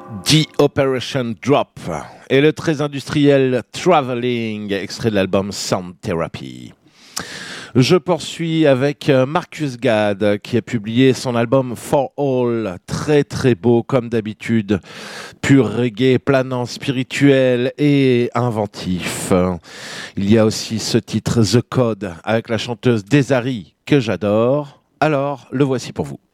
The Operation Drop et le très industriel Traveling, extrait de l'album Sound Therapy. Je poursuis avec Marcus Gad qui a publié son album For All, très très beau comme d'habitude, pur reggae, planant, spirituel et inventif. Il y a aussi ce titre The Code avec la chanteuse Desari que j'adore. Alors, le voici pour vous.